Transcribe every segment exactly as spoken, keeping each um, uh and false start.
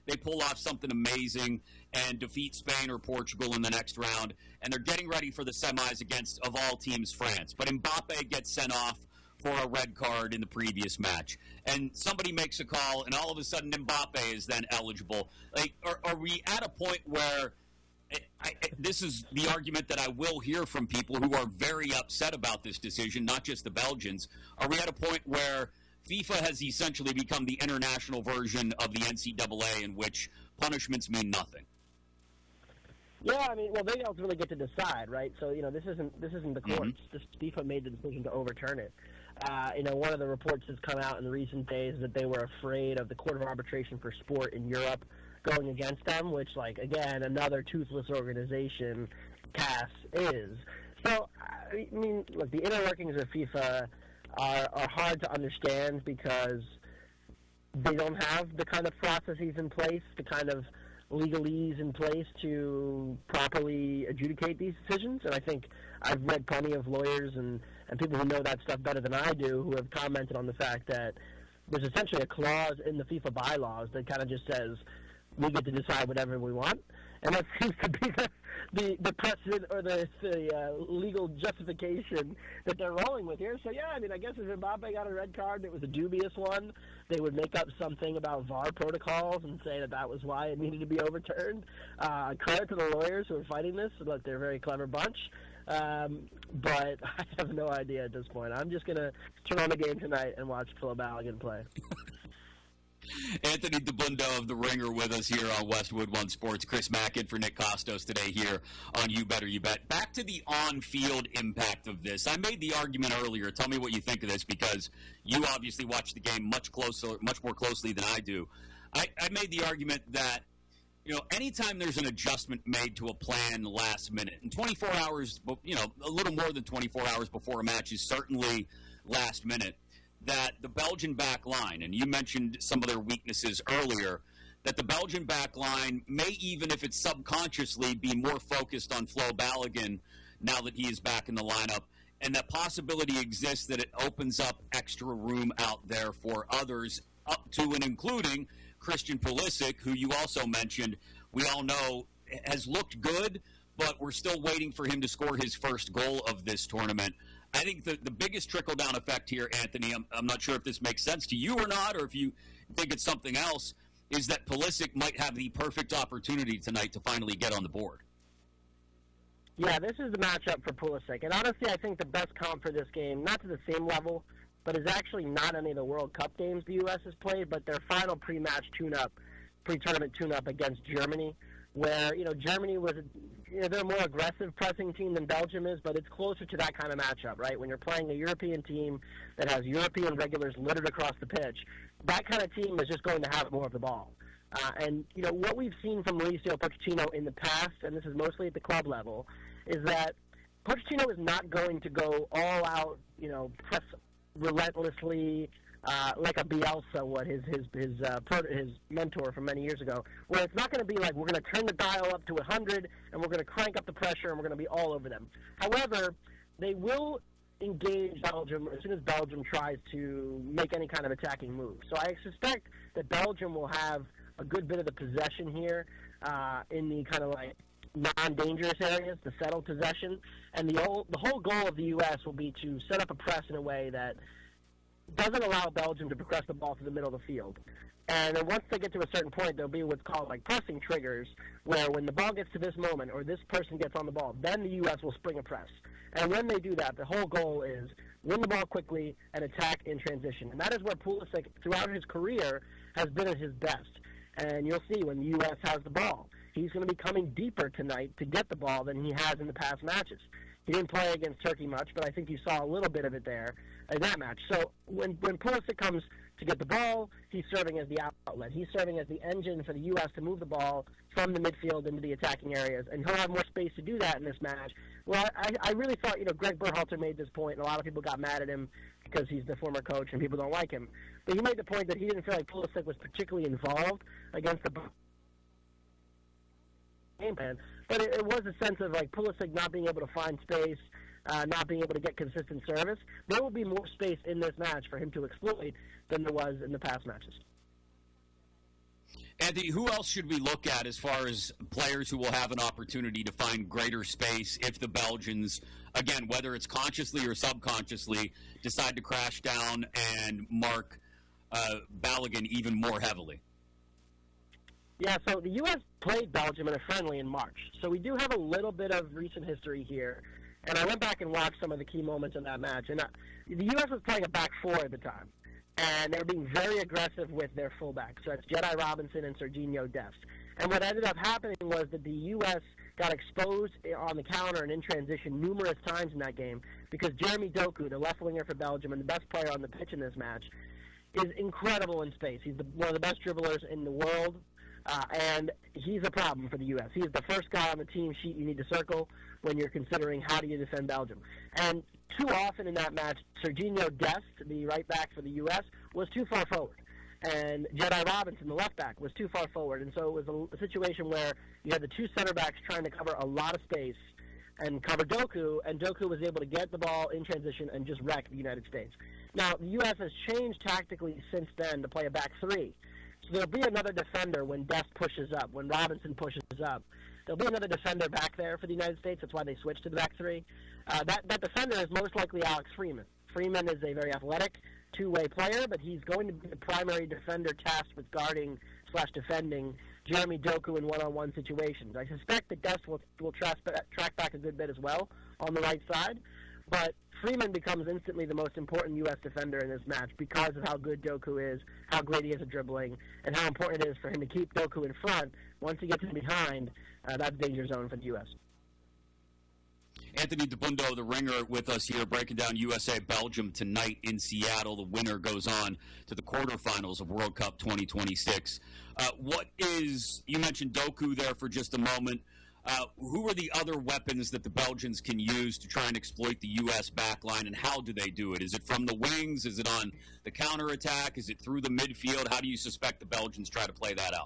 they pull off something amazing and defeat Spain or Portugal in the next round, and they're getting ready for the semis against, of all teams, France. But Mbappe gets sent off for a red card in the previous match, and somebody makes a call, and all of a sudden Mbappe is then eligible. Like, are, are we at a point where I, I, this is the argument that I will hear from people who are very upset about this decision, not just the Belgians. Are we at a point where FIFA has essentially become the international version of the N C double A in which punishments mean nothing? Yeah, I mean, well, they ultimately get to decide, right? So, you know, this isn't this isn't the courts. Mm-hmm. This FIFA made the decision to overturn it. Uh, you know, one of the reports that's come out in recent days is that they were afraid of the Court of Arbitration for Sport in Europe going against them, which, like, again, another toothless organization, C A S, is. So, I mean, look, the inner workings of FIFA are, are hard to understand because they don't have the kind of processes in place, the kind of legalese in place to properly adjudicate these decisions. And I think I've read plenty of lawyers and, and people who know that stuff better than I do who have commented on the fact that there's essentially a clause in the FIFA bylaws that kind of just says, we get to decide whatever we want, and that seems to be the the, the precedent or the, the uh, legal justification that they're rolling with here. So yeah, I mean, I guess if Mbappe got a red card, and it was a dubious one, they would make up something about V A R protocols and say that that was why it needed to be overturned. Uh, credit to the lawyers who are fighting this. Look, they're a very clever bunch. Um, but I have no idea at this point. I'm just gonna turn on the game tonight and watch Phil Balogun play. Anthony Dabbundo of The Ringer with us here on Westwood One Sports. Chris Mackin for Nick Costos today here on You Better You Bet. Back to the on-field impact of this. I made the argument earlier. Tell me what you think of this, because you obviously watch the game much closer, much more closely than I do. I, I made the argument that, you know, anytime there's an adjustment made to a plan last minute, and twenty-four hours, you know, a little more than twenty-four hours before a match is certainly last minute, that the Belgian back line, and you mentioned some of their weaknesses earlier, that the Belgian back line may, even if it's subconsciously, be more focused on Flo Balogun now that he is back in the lineup, and that possibility exists that it opens up extra room out there for others, up to and including Christian Pulisic, who you also mentioned, we all know has looked good, but we're still waiting for him to score his first goal of this tournament. I think the, the biggest trickle-down effect here, Anthony, I'm, I'm not sure if this makes sense to you or not, or if you think it's something else, is that Pulisic might have the perfect opportunity tonight to finally get on the board. Yeah, this is the matchup for Pulisic. And honestly, I think the best comp for this game, not to the same level, but is actually not any of the World Cup games the U S has played, but their final pre-match tune-up, pre-tournament tune-up against Germany, where, you know, Germany was, you know, they're a more aggressive pressing team than Belgium is, but it's closer to that kind of matchup, right? When you're playing a European team that has European regulars littered across the pitch, that kind of team is just going to have more of the ball. Uh, and, you know, what we've seen from Mauricio Pochettino in the past, and this is mostly at the club level, is that Pochettino is not going to go all out, you know, press relentlessly, Uh, like a Bielsa, what his his his uh, pro- his mentor from many years ago, where it's not going to be like we're going to turn the dial up to one hundred and we're going to crank up the pressure and we're going to be all over them. However, they will engage Belgium as soon as Belgium tries to make any kind of attacking move. So I suspect that Belgium will have a good bit of the possession here uh, in the kind of like non-dangerous areas, the settled possession, and the whole the whole goal of the U S will be to set up a press in a way that doesn't allow Belgium to progress the ball to the middle of the field. And then once they get to a certain point, there'll be what's called like pressing triggers, where when the ball gets to this moment or this person gets on the ball, then the U S will spring a press. And when they do that, the whole goal is win the ball quickly and attack in transition. And that is where Pulisic, throughout his career, has been at his best. And you'll see when the U S has the ball, he's going to be coming deeper tonight to get the ball than he has in the past matches. He didn't play against Turkey much, but I think you saw a little bit of it there in that match. So when, when Pulisic comes to get the ball, he's serving as the outlet. He's serving as the engine for the U S to move the ball from the midfield into the attacking areas, and he'll have more space to do that in this match. Well, I, I really thought, you know, Greg Berhalter made this point, and a lot of people got mad at him because he's the former coach and people don't like him. But he made the point that he didn't feel like Pulisic was particularly involved against the game plan. But it, it was a sense of, like, Pulisic not being able to find space, uh, not being able to get consistent service. There will be more space in this match for him to exploit than there was in the past matches. Anthony, who else should we look at as far as players who will have an opportunity to find greater space if the Belgians, again, whether it's consciously or subconsciously, decide to crash down and mark uh, Balogun even more heavily? Yeah, so the U S played Belgium in a friendly in March, so we do have a little bit of recent history here. And I went back and watched some of the key moments in that match, and uh, the U S was playing a back four at the time. And they were being very aggressive with their fullbacks. So that's Jedi Robinson and Serginho Dest. And what ended up happening was that the U S got exposed on the counter and in transition numerous times in that game because Jeremy Doku, the left winger for Belgium and the best player on the pitch in this match, is incredible in space. He's the, one of the best dribblers in the world, uh, and he's a problem for the U S. He's the first guy on the team sheet you need to circle when you're considering how do you defend Belgium. And too often in that match, Serginho Dest, the right back for the U S, was too far forward. And Jedi Robinson, the left back, was too far forward. And so it was a, a situation where you had the two center backs trying to cover a lot of space and cover Doku, and Doku was able to get the ball in transition and just wreck the United States. Now, the U S has changed tactically since then to play a back three. So there'll be another defender when Dest pushes up, when Robinson pushes up. There'll be another defender back there for the United States. That's why they switched to the back three. Uh, that, that defender is most likely Alex Freeman. Freeman is a very athletic two-way player, but he's going to be the primary defender tasked with guarding slash defending Jeremy Doku in one-on-one situations. I suspect that Dest will, will track, track back a good bit as well on the right side, but Freeman becomes instantly the most important U S defender in this match because of how good Doku is, how great he is at dribbling, and how important it is for him to keep Doku in front. Once he gets him behind, uh, that's danger zone for the U S. Anthony Dabbundo, the Ringer, with us here, breaking down U S A-Belgium tonight in Seattle. The winner goes on to the quarterfinals of World Cup twenty twenty-six. Uh, what is, you mentioned Doku there for just a moment. Uh, who are the other weapons that the Belgians can use to try and exploit the U S backline, and how do they do it? Is it from the wings? Is it on the counterattack? Is it through the midfield? How do you suspect the Belgians try to play that out?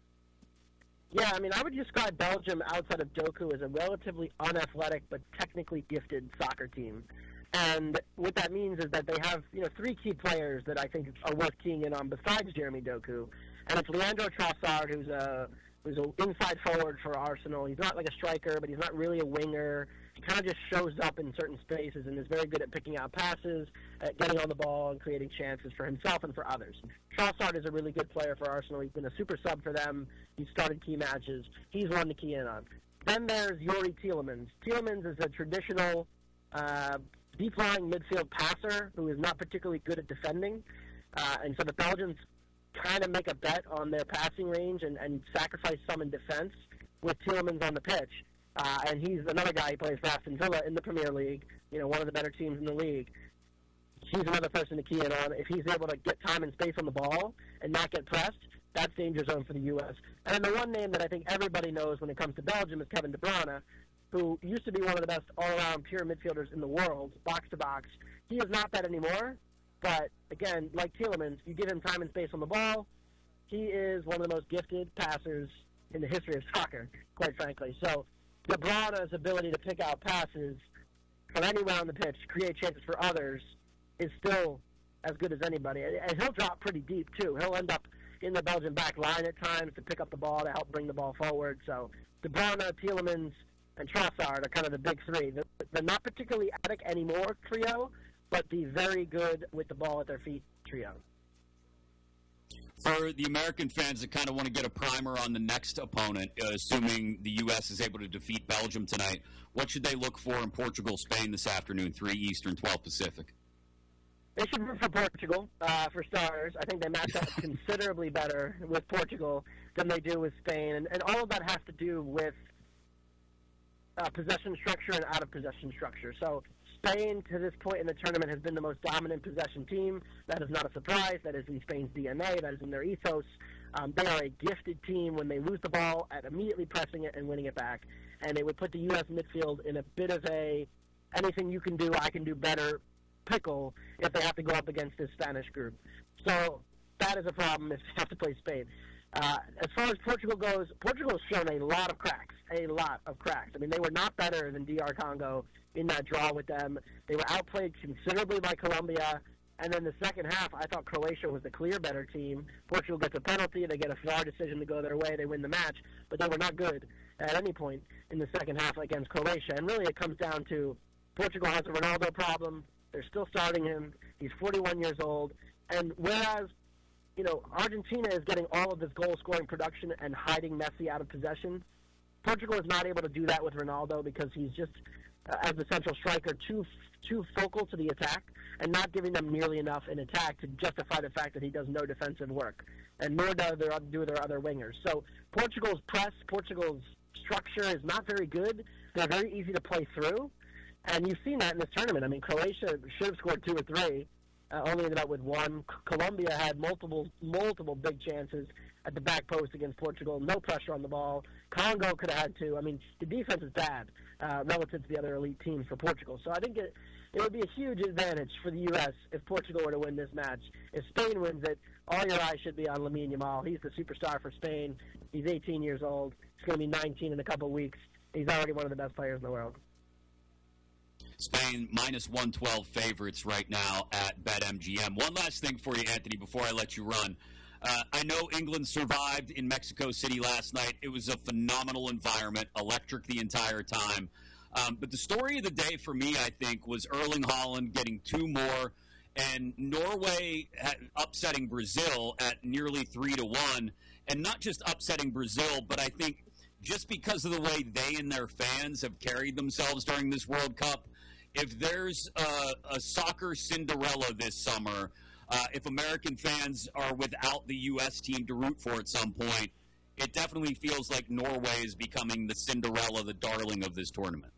Yeah, I mean, I would describe Belgium outside of Doku as a relatively unathletic but technically gifted soccer team. And what that means is that they have, you know, three key players that I think are worth keying in on besides Jeremy Doku. And it's Leandro Trossard, who's a who's an inside forward for Arsenal. He's not like a striker, but he's not really a winger. He kind of just shows up in certain spaces and is very good at picking out passes, at getting on the ball and creating chances for himself and for others. Trossard is a really good player for Arsenal. He's been a super sub for them. He's started key matches. He's one to key in on. Then there's Youri Tielemans. Tielemans is a traditional uh, deep-lying midfield passer who is not particularly good at defending. Uh, and so the Belgians kind of make a bet on their passing range and, and sacrifice some in defense with Tielemans on the pitch. Uh, and he's another guy who plays for Aston Villa in the Premier League, you know, one of the better teams in the league. He's another person to key in on. If he's able to get time and space on the ball and not get pressed, that's danger zone for the U S. And then the one name that I think everybody knows when it comes to Belgium is Kevin De Bruyne, who used to be one of the best all-around pure midfielders in the world, box-to-box. He is not that anymore, but, again, like Tielemans, you give him time and space on the ball, he is one of the most gifted passers in the history of soccer, quite frankly. So De Bruyne's ability to pick out passes from anywhere on the pitch, create chances for others, is still as good as anybody. And he'll drop pretty deep, too. He'll end up in the Belgian back line at times to pick up the ball to help bring the ball forward. So De Bruyne, Tielemans, and Trossard are kind of the big three. They're, they're not particularly athletic anymore trio, but the very good with the ball at their feet trio. For the American fans that kind of want to get a primer on the next opponent, uh, assuming the U S is able to defeat Belgium tonight, what should they look for in Portugal, Spain this afternoon, three Eastern, twelve Pacific? They should root for Portugal, uh, for starters. I think they match up considerably better with Portugal than they do with Spain. And, and all of that has to do with uh, possession structure and out-of-possession structure. So Spain, to this point in the tournament, has been the most dominant possession team. That is not a surprise. That is in Spain's D N A. That is in their ethos. Um, they are a gifted team when they lose the ball at immediately pressing it and winning it back. And it would put the U S midfield in a bit of a anything you can do, I can do better pickle if they have to go up against this Spanish group. So that is a problem if they have to play Spain. Uh, as far as Portugal goes, Portugal has shown a lot of cracks, a lot of cracks. I mean, they were not better than D R Congo in that draw with them. They were outplayed considerably by Colombia. And then the second half, I thought Croatia was the clear better team. Portugal gets a penalty. They get a V A R decision to go their way. They win the match. But they were not good at any point in the second half against Croatia. And really it comes down to Portugal has a Ronaldo problem. They're still starting him. He's forty-one years old. And whereas, you know, Argentina is getting all of this goal-scoring production and hiding Messi out of possession, Portugal is not able to do that with Ronaldo because he's just, uh, as the central striker, too too focal to the attack and not giving them nearly enough in attack to justify the fact that he does no defensive work, and nor do their, do their other wingers. So Portugal's press, Portugal's structure is not very good. They're very easy to play through, and you've seen that in this tournament. I mean, Croatia should have scored two or three, uh, only ended up with one. Colombia had multiple, multiple big chances at the back post against Portugal, no pressure on the ball. Congo could have had two. I mean, the defense is bad uh, relative to the other elite teams for Portugal. So I think it, it would be a huge advantage for the U S if Portugal were to win this match. If Spain wins it, all your eyes should be on Lamine Yamal. He's the superstar for Spain. He's eighteen years old. He's going to be nineteen in a couple of weeks. He's already one of the best players in the world. Spain minus one twelve favorites right now at BetMGM. One last thing for you, Anthony, before I let you run. Uh, I know England survived in Mexico City last night. It was a phenomenal environment, electric the entire time. Um, but the story of the day for me, I think, was Erling Haaland getting two more and Norway upsetting Brazil at nearly three to one. And not just upsetting Brazil, but I think just because of the way they and their fans have carried themselves during this World Cup, if there's a, a soccer Cinderella this summer, Uh, if American fans are without the U S team to root for at some point, it definitely feels like Norway is becoming the Cinderella, the darling of this tournament.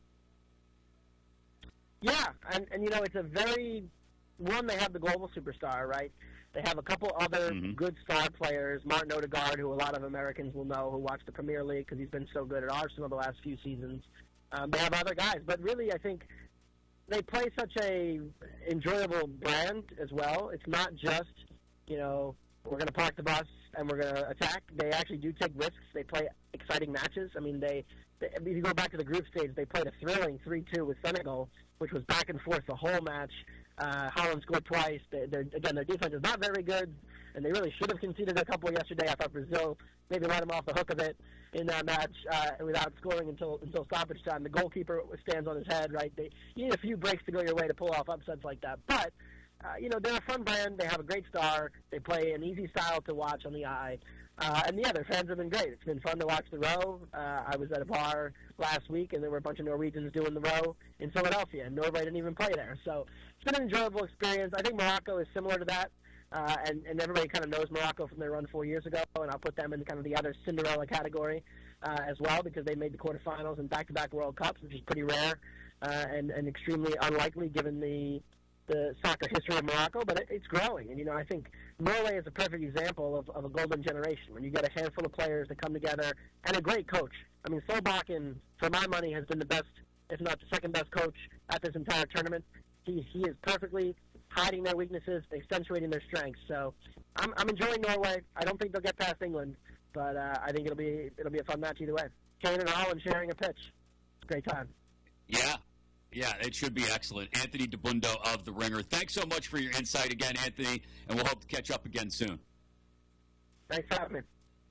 Yeah, and, and you know, it's a very, one, they have the global superstar, right? They have a couple other mm-hmm. good star players, Martin Odegaard, who a lot of Americans will know, who watch the Premier League because he's been so good at Arsenal the last few seasons. Um, they have other guys, but really I think they play such a enjoyable brand as well. It's not just, you know, we're going to park the bus and we're going to attack. They actually do take risks. They play exciting matches. I mean, they, they if you go back to the group stage, they played a thrilling three two with Senegal, which was back and forth the whole match. Uh, Holland scored twice. They, again, their defense is not very good, and they really should have conceded a couple yesterday. I thought Brazil maybe let them off the hook of it in that match uh, without scoring until until stoppage time. The goalkeeper stands on his head, right? They, you need a few breaks to go your way to pull off upsets like that. But, uh, you know, they're a fun brand. They have a great star. They play an easy style to watch on the eye. Uh, and, yeah, their fans have been great. It's been fun to watch the row. Uh, I was at a bar last week, and there were a bunch of Norwegians doing the row in Philadelphia, and Norway didn't even play there. So it's been an enjoyable experience. I think Morocco is similar to that. Uh, and, and everybody kind of knows Morocco from their run four years ago, and I'll put them in kind of the other Cinderella category uh, as well because they made the quarterfinals in back-to-back World Cups, which is pretty rare uh, and, and extremely unlikely given the the soccer history of Morocco, but it, it's growing. And, you know, I think Norway is a perfect example of, of a golden generation when you get a handful of players that come together and a great coach. I mean, Solbakken, for my money, has been the best, if not the second-best coach at this entire tournament. He, he is perfectly hiding their weaknesses, accentuating their strengths. So I'm, I'm enjoying Norway. I don't think they'll get past England, but uh, I think it'll be it'll be a fun match either way. Kane and Holland sharing a pitch. It's a great time. Yeah. Yeah, it should be excellent. Anthony Dabbundo of The Ringer. Thanks so much for your insight again, Anthony, and we'll hope to catch up again soon. Thanks for having me.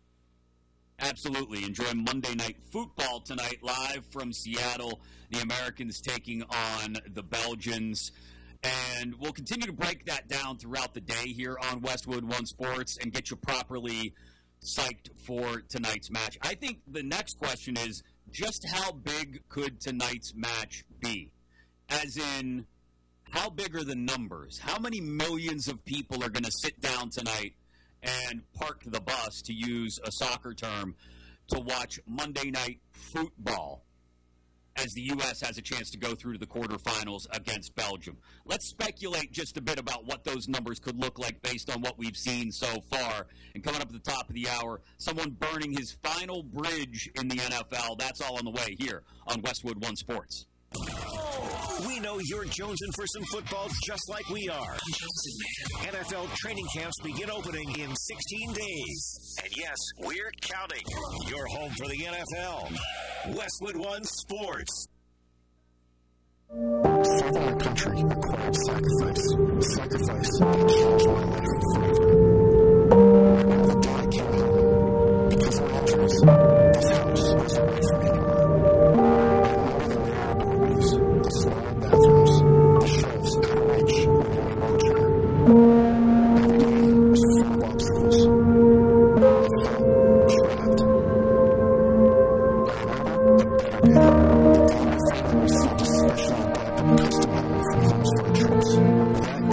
Absolutely. Enjoy Monday Night Football tonight live from Seattle. The Americans taking on the Belgians. And we'll continue to break that down throughout the day here on Westwood One Sports and get you properly psyched for tonight's match. I think the next question is, just how big could tonight's match be? As in, how big are the numbers? How many millions of people are going to sit down tonight and park the bus, to use a soccer term, to watch Monday Night Football as the U S has a chance to go through to the quarterfinals against Belgium? Let's speculate just a bit about what those numbers could look like based on what we've seen so far. And coming up at the top of the hour, someone burning his final bridge in the N F L. That's all on the way here on Westwood One Sports. We know you're jonesing for some football just like we are. N F L training camps begin opening in sixteen days. And yes, we're counting. You're home for the N F L. Westwood One Sports. Saving our country required sacrifice. Sacrifice that changed my life forever. And the day I came home, because of my injuries, this house was away from anyone. I remember the narrow doorways, the small bathrooms, the shelves out of reach when in my wheelchair. Every day was full of obstacles. I felt trapped. I remember the better day, the day we finally received a special